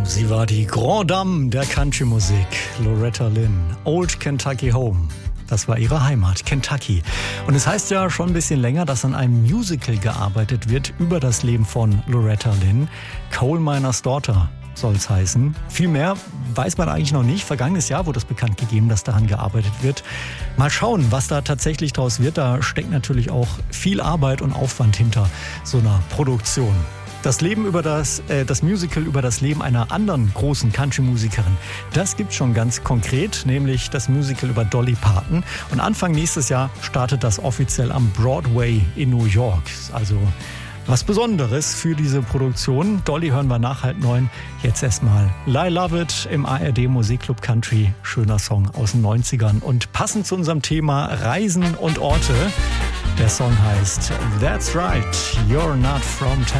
Sie war die Grand Dame der Country-Musik, Loretta Lynn. Old Kentucky Home. Das war ihre Heimat, Kentucky. Und es heißt ja schon ein bisschen länger, dass an einem Musical gearbeitet wird über das Leben von Loretta Lynn. Coal Miner's Daughter soll es heißen. Viel mehr weiß man eigentlich noch nicht. Vergangenes Jahr wurde es bekannt gegeben, dass daran gearbeitet wird. Mal schauen, was da tatsächlich draus wird. Da steckt natürlich auch viel Arbeit und Aufwand hinter so einer Produktion. Das Musical über das Leben einer anderen großen Country-Musikerin, das gibt's schon ganz konkret, nämlich das Musical über Dolly Parton. Und Anfang nächstes Jahr startet das offiziell am Broadway in New York. Also was Besonderes für diese Produktion. Dolly hören wir nach 8:30. Jetzt erstmal I Love It im ARD Musikclub Country. Schöner Song aus den 90ern. Und passend zu unserem Thema Reisen und Orte. Der Song heißt That's Right, You're Not From